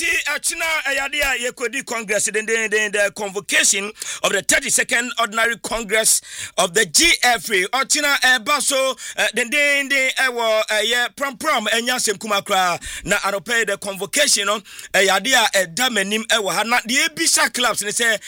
enti achina ayadia yekodi congress the convocation of the 32nd ordinary congress of the GFA achina baso the ewo ye prom enya semkuma kra na anope the convocation no ayadia edamenim ewo ha na the ebisa clubs ne say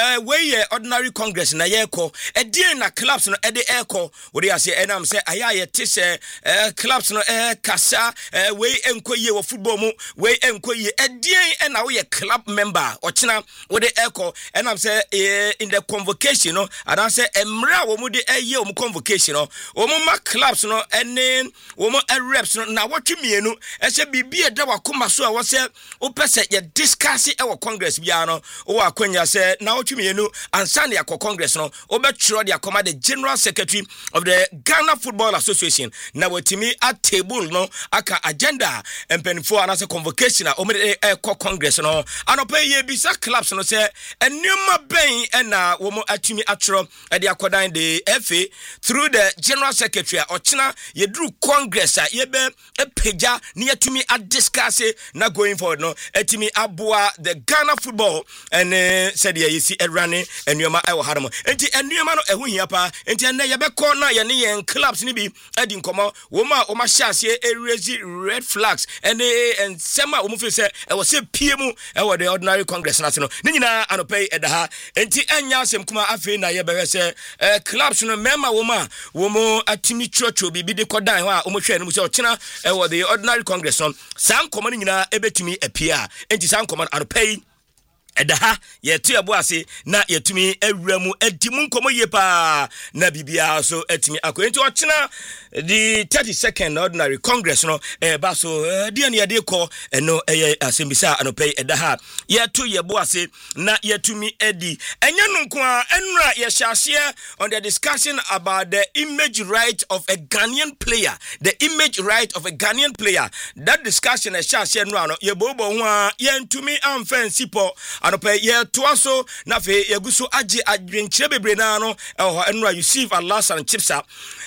we ye ordinary congress na yeko edie na clubs no ede eko we dey say enam say ayaye te say clubs no kasa we enkoye wo football mu we enkoye edien na we club member ochina we dey eko enam say in the convocation no and I say emra wo mu de eye wo convocation no wo mu ma clubs no ene wo mu reps no na wotwemienu say bibie da wakoma so a wo say wo pese ye discuss e wo congress bia no wo akwanya say na wotwemienu ansa na yakọ congress no wo betro de akoma the general secretary of the Ghana Football Association na wotimi at table no aka agenda empenfo anase convocation a omede eko congress no anopa ye bisa clubs no say enuma ben na wo mo atumi atro e de akodan the FA through the general secretary ochina ye dru congress a ye be epeja ne yatumi discuss na going forward no etimi aboa the Ghana football and said ye yesi erane enuma e wo hadom enti enuma no ehu hia pa enti enne ye be ko na ye ne yen clubs ni bi adi nkomo wo ma o ma hyase erezi red flags and sema wo mu fi se e wo se piemu e wo the ordinary congress na se no ni nyina anopay edaha enti enya asem kuma afi na ye be se clubs no mema wo mo atimi chocho bi de kodan ho a wo mo hwe no mu se ochina e wo the ordinary congress no san komo ni nyina ebetumi apia enti san komo anopay edaha yetu ebo ase na yetumi awuramu adimu nkomo yepa na bibia so atimi akoyenti ochina the 32nd ordinary congress no ba so de ne de ko eno eye asembisa anopay edaha yetu yebo ase na yetumi edi enya nunko a enra ye hyase on the discussion about the image right of a Ghanaian player, the image right of a Ghanaian player. That discussion e hyase enra no yebobo ho a yentumi amfansipo anope ye toaso na fe yeguso age adwenkyere bebre na no enra Yusuf Alasan Chipsa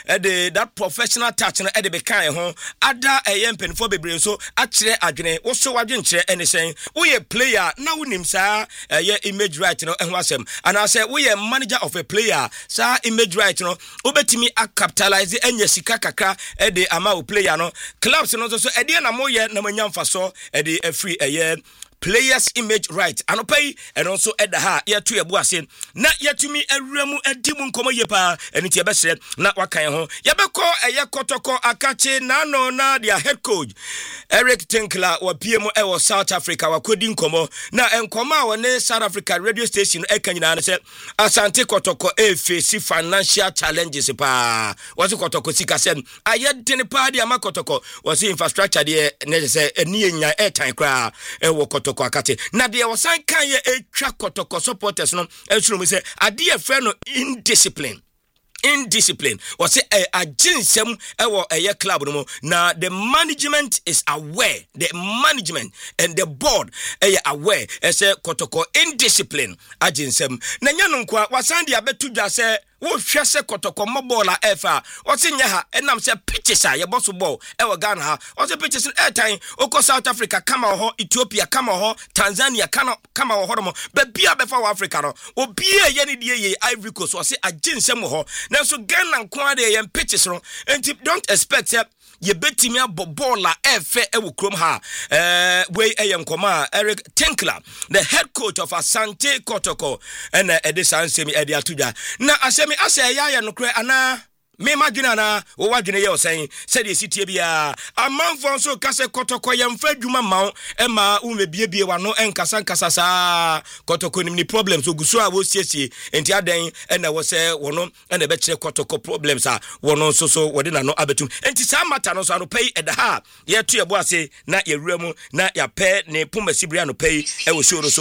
that professional touch na de bekan ho ada yempenfo bebre so akire adwene wo so wadwenkyere anything wo ye player na wonim sa ye image right no ho asem and I say we ye manager of a player sa image right no obetimi capitalize enya sika kakra de ama o player no clubs no so e de na mo ye na manyamfa so e de free players image right anopay and also edaha yetu yebu ase na yetumi awuramu adimu nkomo yepa eniti ebesre na wakan ho yebeko kotoko akache na no na their head coach Eric Tinkler wa PM ewo South Africa wakodi nkomo na enkomo a wone South Africa radio station ekanyina na se Asante Kotoko face financial challenges pa wasi Kotoko sika sen ayedene pa dia makotoko wasi infrastructure de ne se eni enya airtime kra ewo Kotoko akate na de wasan kan ye etwa Kotoko supporters no ensuru se ade e fe no indiscipline was a ginsem ewo eye club no na the management is aware, the management and the board aware ese Kotoko indiscipline a ginsem na nyanu kwa wasandi abetu dwa se wo hwese Kotoko mobola efa o se nya ha enam se pitches a ye boso ball ewo Ghana ha o se pitches airtime oko South Africa kama ho Ethiopia kama ho Tanzania kama ho homo be bia be fa Africa no obi ye ne die ye Ivory Coast o se aginsem ho na so Ghana nko ade ye pitches no and don't expect ye betimi abobola efe ewo krom ha we eyenkoma Eric Tinkler the head coach of Asante Kotoko and Edison Semi Ediatuja na asemi ase ya no kre ana me madwina na wo wadwene ye osan said ye sitie bia amanfo so kase Kotoko yemfa dwuma mawo ema umebiebie wano enkasa sa Kotoko ni problems oguso a wo siesie enti adan na wo se wono na be kire Kotoko problems a wono so wode na no abetum enti sa mata no so ano pay edaha ye to ye bo ase na ye wuramu na ya pe ne pomasibria no pay e wo so